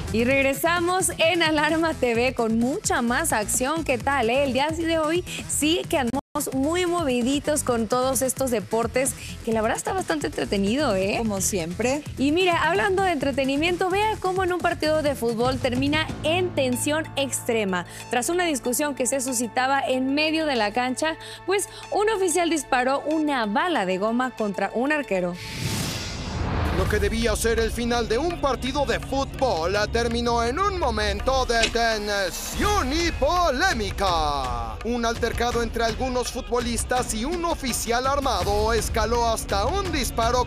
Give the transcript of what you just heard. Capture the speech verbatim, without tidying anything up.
Y regresamos en Alarma T V con mucha más acción. ¿Qué tal, eh? El día de hoy sí que andamos muy moviditos con todos estos deportes, que la verdad está bastante entretenido, ¿eh? Como siempre. Y mira, hablando de entretenimiento, vea cómo en un partido de fútbol termina en tensión extrema. Tras una discusión que se suscitaba en medio de la cancha, pues un oficial disparó una bala de goma contra un arquero. Lo que debía ser el final de un partido de fútbol terminó en un momento de tensión y polémica. Un altercado entre algunos futbolistas y un oficial armado escaló hasta un disparo